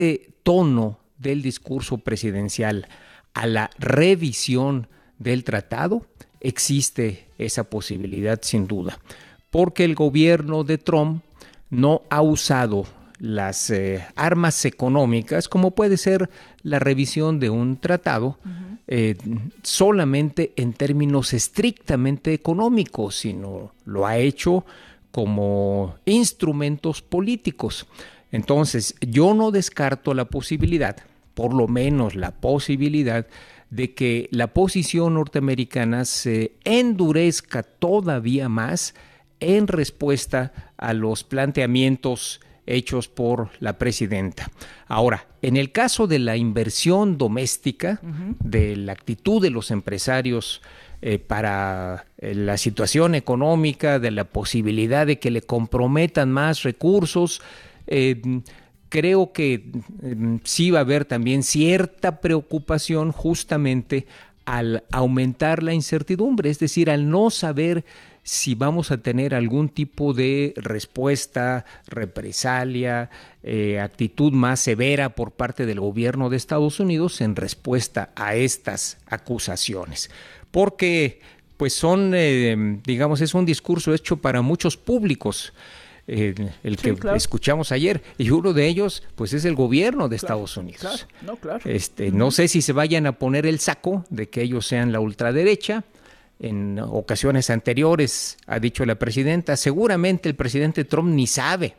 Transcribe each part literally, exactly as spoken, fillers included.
eh, tono del discurso presidencial a la revisión del tratado, existe esa posibilidad sin duda, porque el gobierno de Trump no ha usado las eh, armas económicas, como puede ser la revisión de un tratado, uh-huh. eh, solamente en términos estrictamente económicos, sino lo ha hecho como instrumentos políticos. Entonces, yo no descarto la posibilidad, por lo menos la posibilidad, de que la posición norteamericana se endurezca todavía más en respuesta a los planteamientos hechos por la presidenta. Ahora, en el caso de la inversión doméstica, uh-huh. de la actitud de los empresarios eh, para eh, la situación económica, de la posibilidad de que le comprometan más recursos, eh, creo que eh, sí va a haber también cierta preocupación justamente al aumentar la incertidumbre, es decir, al no saber si vamos a tener algún tipo de respuesta, represalia, eh, actitud más severa por parte del gobierno de Estados Unidos en respuesta a estas acusaciones. Porque, pues son, eh, digamos, es un discurso hecho para muchos públicos. Eh, el sí, que claro. escuchamos ayer, y uno de ellos pues es el gobierno de claro, Estados Unidos. Claro, no, claro. Este, uh-huh. No sé si se vayan a poner el saco de que ellos sean la ultraderecha. En ocasiones anteriores ha dicho la presidenta, seguramente el presidente Trump ni sabe.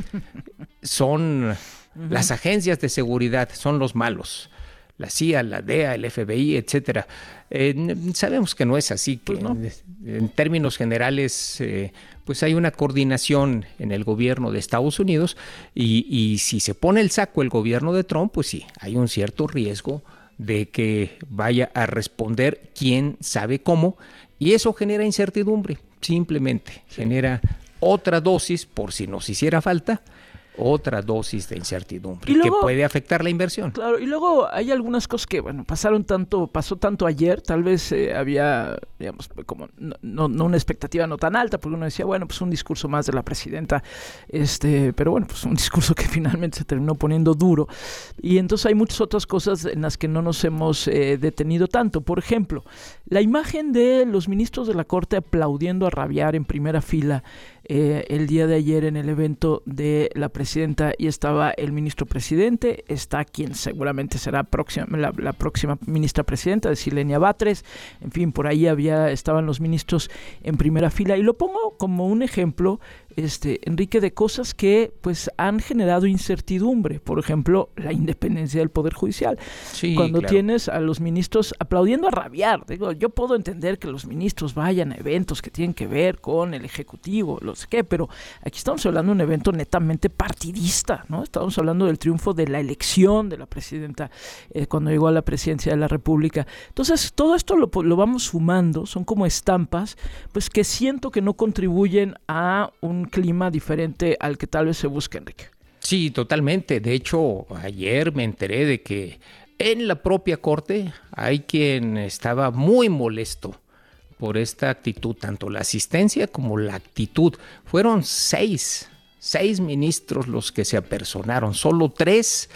Son uh-huh. las agencias de seguridad, son los malos. La C I A, la D E A, el F B I, etcétera. Eh, sabemos que no es así, que pues no. en, en términos generales eh, pues hay una coordinación en el gobierno de Estados Unidos y, y si se pone el saco el gobierno de Trump, pues sí, hay un cierto riesgo de que vaya a responder quién sabe cómo, y eso genera incertidumbre, simplemente sí. genera otra dosis, por si nos hiciera falta, otra dosis de incertidumbre luego, que puede afectar la inversión. Claro, y luego hay algunas cosas que, bueno, pasaron tanto, pasó tanto ayer, tal vez eh, había, digamos, como no, no, no una expectativa no tan alta, porque uno decía, bueno, pues un discurso más de la presidenta, este, pero bueno, pues un discurso que finalmente se terminó poniendo duro, y entonces hay muchas otras cosas en las que no nos hemos eh, detenido tanto. Por ejemplo, la imagen de los ministros de la Corte aplaudiendo a rabiar en primera fila Eh, el día de ayer en el evento de la presidenta, y estaba el ministro presidente, está quien seguramente será próxima, la, la próxima ministra presidenta, de Silenia Batres, en fin, por ahí había estaban los ministros en primera fila, y lo pongo como un ejemplo, este Enrique, de cosas que pues han generado incertidumbre. Por ejemplo, la independencia del Poder Judicial. Sí, cuando claro. tienes a los ministros aplaudiendo a rabiar, digo, yo puedo entender que los ministros vayan a eventos que tienen que ver con el Ejecutivo, lo sé qué, pero aquí estamos hablando de un evento netamente partidista, ¿no? Estamos hablando del triunfo de la elección de la presidenta eh, cuando llegó a la presidencia de la República. Entonces, todo esto lo, lo vamos sumando, son como estampas, pues que siento que no contribuyen a un clima diferente al que tal vez se busca, Enrique. Sí, totalmente. De hecho, ayer me enteré de que en la propia Corte hay quien estaba muy molesto por esta actitud, tanto la asistencia como la actitud. Fueron seis, seis ministros los que se apersonaron, solo tres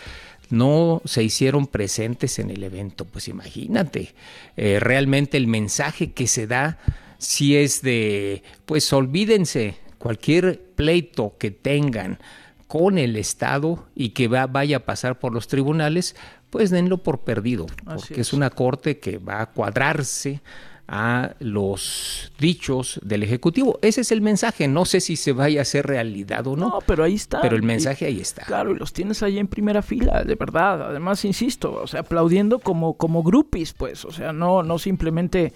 no se hicieron presentes en el evento. Pues imagínate, eh, realmente el mensaje que se da si es de, pues olvídense, cualquier pleito que tengan con el Estado y que va, vaya a pasar por los tribunales, pues denlo por perdido, porque es. es una corte que va a cuadrarse a los dichos del Ejecutivo. Ese es el mensaje. No sé si se vaya a hacer realidad o no. No, pero ahí está. Pero el mensaje y, ahí está. Claro, y los tienes ahí en primera fila, de verdad. Además, insisto, o sea, aplaudiendo como, como groupies, pues. O sea, no, no simplemente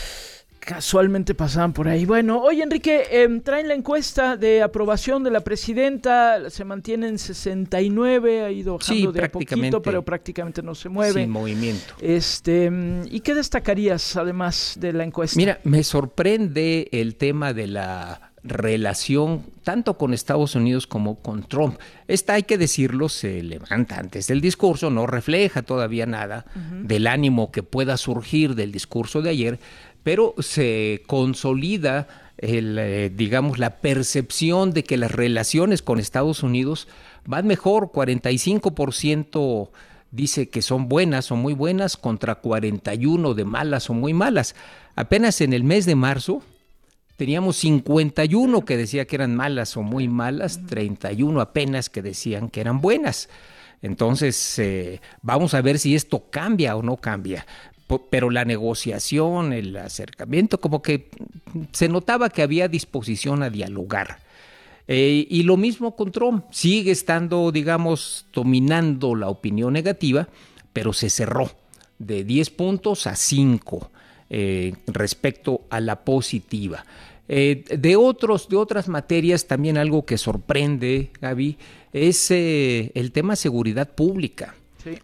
casualmente pasaban por ahí. Bueno, oye, Enrique, eh, traen la encuesta de aprobación de la presidenta, se mantiene en sesenta y nueve, ha ido bajando sí, de a poquito, pero prácticamente no se mueve. Sin movimiento. Este, ¿y qué destacarías además de la encuesta? Mira, me sorprende el tema de la relación tanto con Estados Unidos como con Trump. Esta, hay que decirlo, se levanta antes del discurso, no refleja todavía nada uh-huh. del ánimo que pueda surgir del discurso de ayer, pero se consolida el, eh, digamos, la percepción de que las relaciones con Estados Unidos van mejor. cuarenta y cinco por ciento dice que son buenas o muy buenas contra cuarenta y uno por ciento de malas o muy malas. Apenas en el mes de marzo teníamos cincuenta y uno que decía que eran malas o muy malas, treinta y uno apenas que decían que eran buenas. Entonces, eh, vamos a ver si esto cambia o no cambia. Pero la negociación, el acercamiento, como que se notaba que había disposición a dialogar. Eh, y lo mismo con Trump, sigue estando, digamos, dominando la opinión negativa, pero se cerró de diez puntos a cinco eh, respecto a la positiva. Eh, de, otros, de otras materias, también algo que sorprende, Gaby, es eh, el tema seguridad pública. Sí.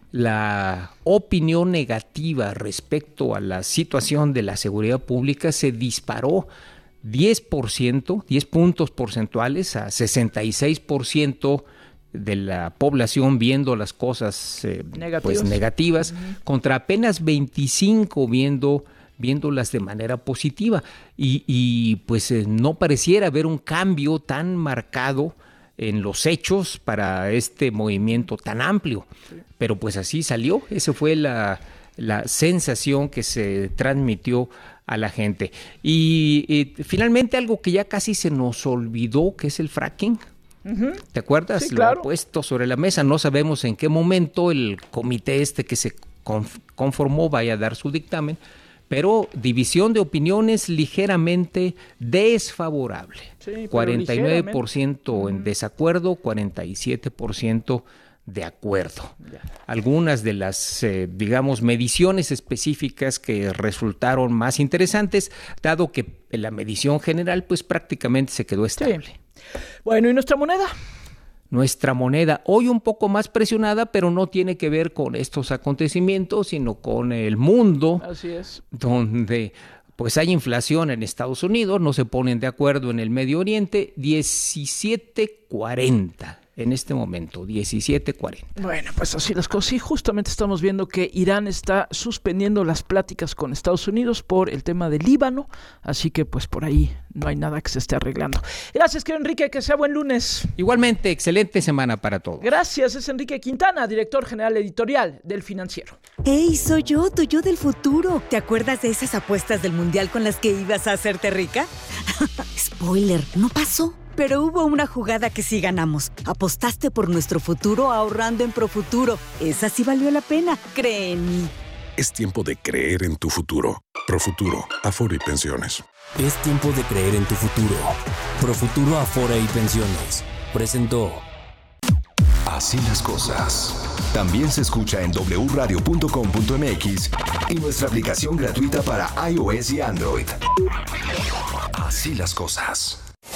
La opinión negativa respecto a la situación de la seguridad pública se disparó diez por ciento, diez puntos porcentuales a sesenta y seis por ciento de la población viendo las cosas eh, pues, negativas, uh-huh. contra apenas veinticinco viendo, viéndolas de manera positiva. Y, y pues eh, no pareciera haber un cambio tan marcado en los hechos para este movimiento tan amplio. Sí. Pero pues así salió, esa fue la, la sensación que se transmitió a la gente. Y, y finalmente algo que ya casi se nos olvidó, que es el fracking. Uh-huh. ¿Te acuerdas? Sí, claro. Lo ha puesto sobre la mesa, no sabemos en qué momento el comité este que se conformó vaya a dar su dictamen, pero división de opiniones ligeramente desfavorable. Sí, cuarenta y nueve por ciento en desacuerdo, cuarenta y siete por ciento de acuerdo. Ya. Algunas de las, eh, digamos, mediciones específicas que resultaron más interesantes, dado que la medición general, pues prácticamente se quedó estable. Sí. Bueno, ¿y nuestra moneda? Nuestra moneda, hoy un poco más presionada, pero no tiene que ver con estos acontecimientos, sino con el mundo. Así es. Donde pues hay inflación en Estados Unidos, no se ponen de acuerdo en el Medio Oriente, diecisiete cuarenta. En este momento, diecisiete cuarenta. Bueno, pues así las cosas. Y justamente estamos viendo que Irán está suspendiendo las pláticas con Estados Unidos por el tema del Líbano. Así que pues por ahí no hay nada que se esté arreglando. Gracias, querido Enrique, que sea buen lunes. Igualmente, excelente semana para todos. Gracias, es Enrique Quintana, director general editorial del Financiero. ¡Hey, soy yo, tu yo del futuro! ¿Te acuerdas de esas apuestas del Mundial con las que ibas a hacerte rica? Spoiler, no pasó. Pero hubo una jugada que sí ganamos. Apostaste por nuestro futuro ahorrando en Profuturo. Esa sí valió la pena, cree en mí. Es tiempo de creer en tu futuro. Profuturo, Afore y Pensiones. Es tiempo de creer en tu futuro. Profuturo, Afore y Pensiones. Presentó. Así las cosas. También se escucha en doble u radio punto com punto m x y nuestra aplicación gratuita para iOS y Android. Así las cosas.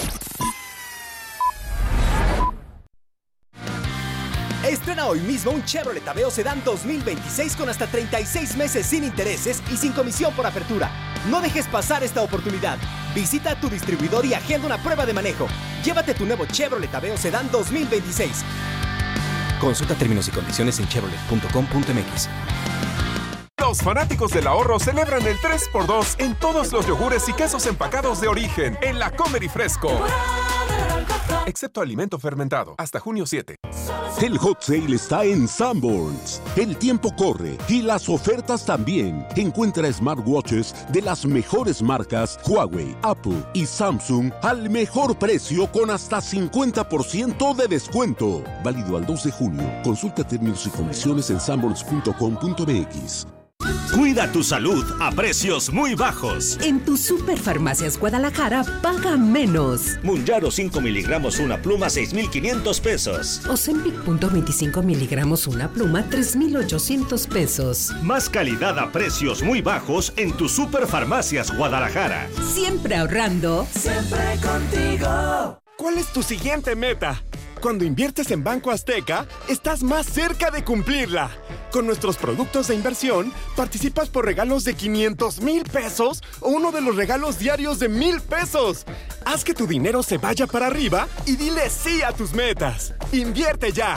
Estrena hoy mismo un Chevrolet Aveo Sedán dos mil veintiséis con hasta treinta y seis meses sin intereses y sin comisión por apertura. No dejes pasar esta oportunidad. Visita a tu distribuidor y agenda una prueba de manejo. Llévate tu nuevo Chevrolet Aveo Sedán dos mil veintiséis. Consulta términos y condiciones en chevrolet punto com punto m x. Los fanáticos del ahorro celebran el tres por dos en todos los yogures y quesos empacados de origen en la Comer y Fresco. Excepto alimento fermentado, hasta junio siete. El hot sale está en Sanborns. El tiempo corre y las ofertas también. Encuentra smartwatches de las mejores marcas Huawei, Apple y Samsung al mejor precio con hasta cincuenta por ciento de descuento. Válido al dos de junio. Consulta términos y condiciones en sanborns punto com punto m x. Cuida tu salud a precios muy bajos. En tu Superfarmacias Guadalajara, paga menos. Mounjaro cinco miligramos una pluma, seis mil quinientos pesos. Ozempic punto veinticinco miligramos una pluma, tres mil ochocientos pesos. Más calidad a precios muy bajos en tu Superfarmacias Guadalajara. Siempre ahorrando. Siempre contigo. ¿Cuál es tu siguiente meta? Cuando inviertes en Banco Azteca, estás más cerca de cumplirla. Con nuestros productos de inversión, participas por regalos de quinientos mil pesos o uno de los regalos diarios de mil pesos. Haz que tu dinero se vaya para arriba y dile sí a tus metas. ¡Invierte ya!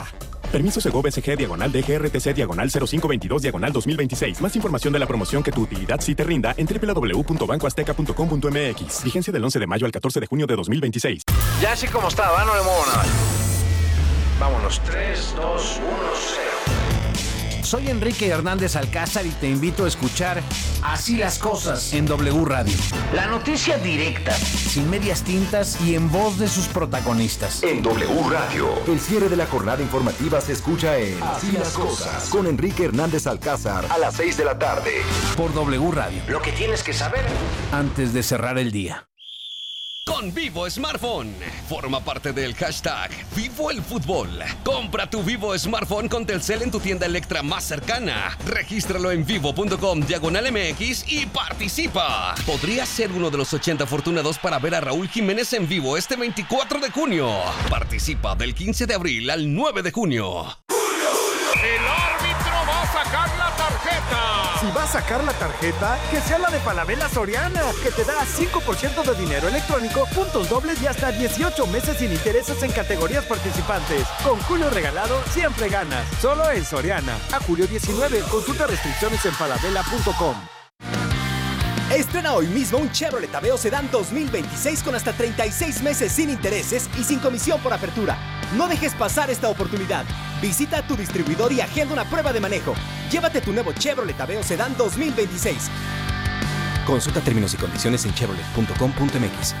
Permiso Segov S G diagonal D G R T C diagonal cero cinco veintidós diagonal dos mil veintiséis. Más información de la promoción que tu utilidad sí te rinda en doble u doble u doble u punto banco azteca punto com punto m x. Vigencia del once de mayo al catorce de junio de dos mil veintiséis. Ya así como está, ¿va? No le muevo nada. Vámonos. tres, dos, uno, cero. Soy Enrique Hernández Alcázar y te invito a escuchar Así las Cosas en W Radio. La noticia directa, sin medias tintas y en voz de sus protagonistas. En W Radio, el cierre de la jornada informativa se escucha en Así las Cosas con Enrique Hernández Alcázar a las seis de la tarde. Por W Radio. Lo que tienes que saber antes de cerrar el día. Con Vivo Smartphone. Forma parte del hashtag Vivo el Fútbol. Compra tu Vivo Smartphone con Telcel en tu tienda Electra más cercana. Regístralo en vivo.com diagonal MX y participa. Podrías ser uno de los ochenta afortunados para ver a Raúl Jiménez en vivo este veinticuatro de junio. Participa del quince de abril al nueve de junio. El árbitro va a sacar la tarjeta. Si va a sacar la tarjeta, que sea la de Falabella Soriana, que te da cinco por ciento de dinero electrónico, puntos dobles y hasta dieciocho meses sin intereses en categorías participantes. Con Julio regalado, siempre ganas. Solo en Soriana. A julio diecinueve, consulta restricciones en falabella punto com. Estrena hoy mismo un Chevrolet Aveo Sedán dos mil veintiséis con hasta treinta y seis meses sin intereses y sin comisión por apertura. No dejes pasar esta oportunidad. Visita a tu distribuidor y agenda una prueba de manejo. Llévate tu nuevo Chevrolet Aveo Sedán dos mil veintiséis. Consulta términos y condiciones en chevrolet punto com punto m x.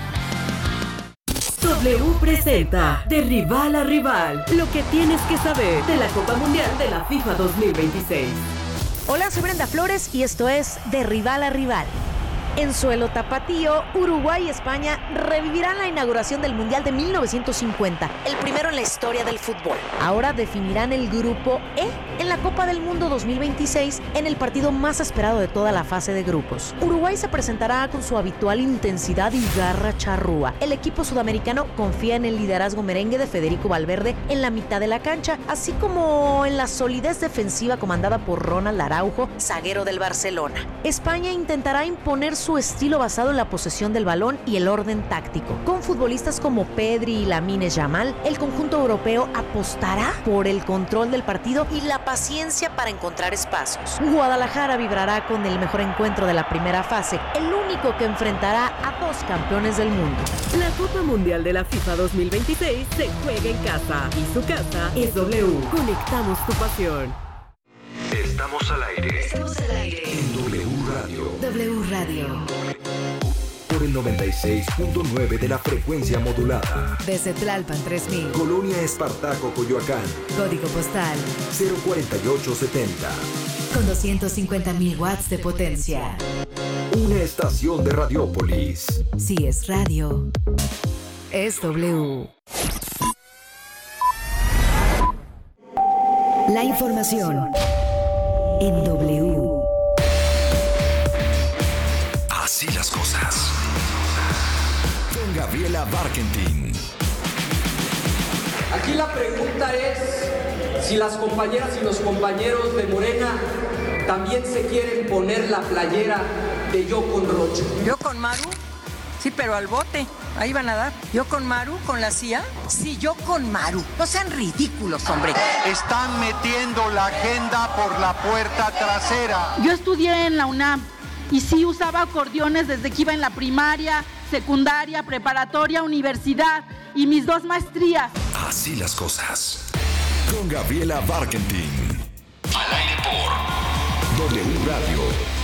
W presenta De Rival a Rival, lo que tienes que saber de la Copa Mundial de la FIFA dos mil veintiséis. Hola, soy Brenda Flores y esto es De Rival a Rival. En suelo tapatío, Uruguay y España revivirán la inauguración del Mundial de mil novecientos cincuenta, el primero en la historia del fútbol. Ahora definirán el grupo E en la Copa del Mundo dos mil veintiséis en el partido más esperado de toda la fase de grupos. Uruguay se presentará con su habitual intensidad y garra charrúa. El equipo sudamericano confía en el liderazgo merengue de Federico Valverde en la mitad de la cancha, así como en la solidez defensiva comandada por Ronald Araujo, zaguero del Barcelona. España intentará imponer su estilo basado en la posesión del balón y el orden táctico. Con futbolistas como Pedri y Lamine Yamal, el conjunto europeo apostará por el control del partido y la paciencia para encontrar espacios. Guadalajara vibrará con el mejor encuentro de la primera fase, el único que enfrentará a dos campeones del mundo. La Copa Mundial de la FIFA dos mil veintiséis se juega en casa y su casa es W. Conectamos tu pasión. Estamos al aire. Estamos al aire. En W Radio. W Radio. Por el noventa y seis punto nueve de la frecuencia modulada. Desde Tlalpan tres mil. Colonia Espartaco, Coyoacán. Código postal cero cuarenta y ocho setenta. Con doscientos cincuenta mil watts de potencia. Una estación de Radiópolis. Si es radio, es W. La información en W. Así las cosas. Con Gabriela Barkentin. Aquí la pregunta es si las compañeras y los compañeros de Morena también se quieren poner la playera de Yo con Rocha. ¿Yo con Maru? Sí, pero al bote. Ahí van a dar. ¿Yo con Maru? ¿Con la C I A? Sí, yo con Maru. No sean ridículos, hombre. Están metiendo la agenda por la puerta trasera. Yo estudié en la UNAM y sí usaba acordeones desde que iba en la primaria, secundaria, preparatoria, universidad y mis dos maestrías. Así las cosas. Con Gabriela Barkentin. Al aire por W Radio.